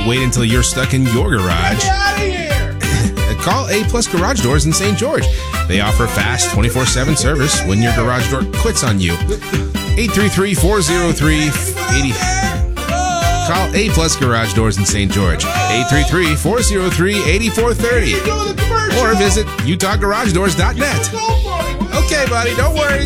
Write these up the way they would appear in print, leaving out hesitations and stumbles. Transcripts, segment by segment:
wait until you're stuck in your garage. Get out of here! Call A Plus Garage Doors in St. George. They offer fast 24/7 service when your garage door quits on you. 833-403-80. Call A Plus Garage Doors in St. George. 833-403-8430. Or visit UtahGarageDoors.net. Okay, buddy, don't worry.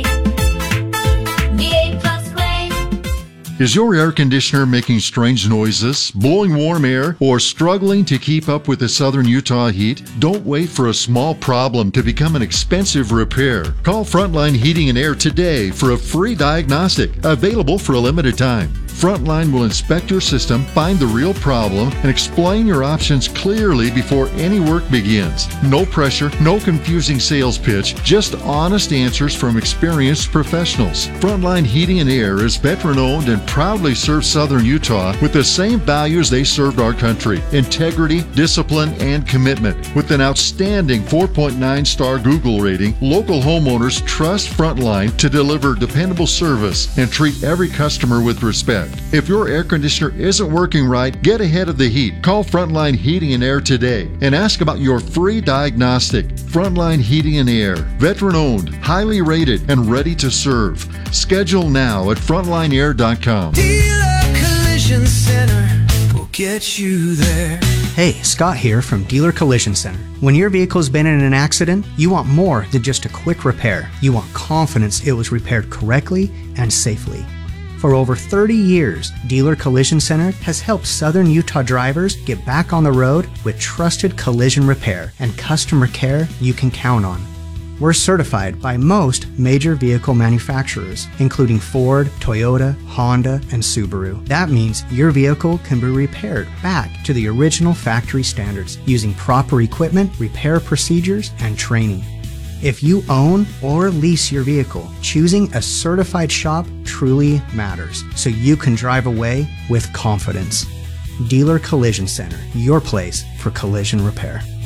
Is your air conditioner making strange noises, blowing warm air, or struggling to keep up with the southern Utah heat? Don't wait for a small problem to become an expensive repair. Call Frontline Heating and Air today for a free diagnostic, available for a limited time. Frontline will inspect your system, find the real problem, and explain your options clearly before any work begins. No pressure, no confusing sales pitch, just honest answers from experienced professionals. Frontline Heating and Air is veteran-owned and proudly serves southern Utah with the same values they served our country: integrity, discipline, and commitment. With an outstanding 4.9-star Google rating, local homeowners trust Frontline to deliver dependable service and treat every customer with respect. If your air conditioner isn't working right, get ahead of the heat. Call Frontline Heating and Air today and ask about your free diagnostic. Frontline Heating and Air, veteran-owned, highly rated, and ready to serve. Schedule now at frontlineair.com. Dealer Collision Center will get you there. Hey, Scott here from Dealer Collision Center. When your vehicle's been in an accident, you want more than just a quick repair. You want confidence it was repaired correctly and safely. For over 30 years, Dealer Collision Center has helped Southern Utah drivers get back on the road with trusted collision repair and customer care you can count on. We're certified by most major vehicle manufacturers, including Ford, Toyota, Honda, and Subaru. That means your vehicle can be repaired back to the original factory standards using proper equipment, repair procedures, and training. If you own or lease your vehicle, choosing a certified shop truly matters, so you can drive away with confidence. Dealer Collision Center, your place for collision repair.